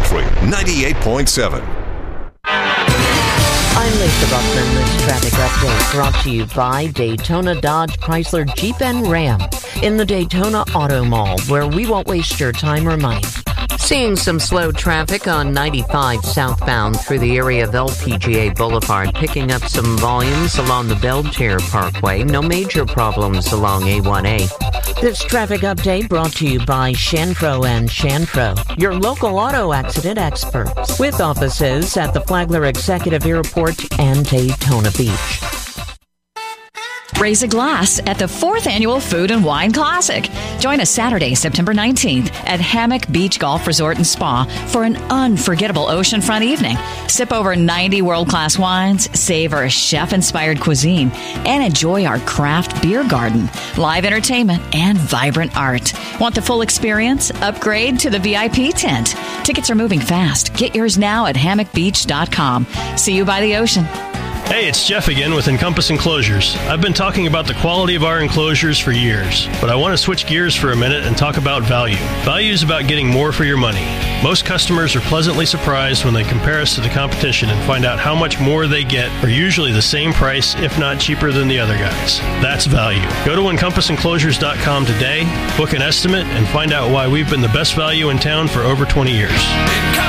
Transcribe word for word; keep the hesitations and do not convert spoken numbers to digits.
Country ninety-eight point seven. I'm Lisa Buckman. This traffic update brought to you by Daytona Dodge Chrysler Jeep and Ram in the Daytona Auto Mall, where we won't waste your time or money. Seeing some slow traffic on ninety-five southbound through the area of L P G A Boulevard, picking up some volumes along the Belterre Parkway. No major problems along A one A. This traffic update brought to you by Shanfro and Shanfro, your local auto accident experts, with offices at the Flagler Executive Airport and Daytona Beach. Raise a glass at the fourth Annual Food and Wine Classic. Join us Saturday, September nineteenth at Hammock Beach Golf Resort and Spa for an unforgettable oceanfront evening. Sip over ninety world-class wines, savor chef-inspired cuisine, and enjoy our craft beer garden, live entertainment, and vibrant art. Want the full experience? Upgrade to the V I P tent. Tickets are moving fast. Get yours now at hammock beach dot com. See you by the ocean. Hey, it's Jeff again with Encompass Enclosures. I've been talking about the quality of our enclosures for years, but I want to switch gears for a minute and talk about value. Value is about getting more for your money. Most customers are pleasantly surprised when they compare us to the competition and find out how much more they get for usually the same price, if not cheaper than the other guys. That's value. Go to encompass enclosures dot com today, book an estimate, and find out why we've been the best value in town for over twenty years.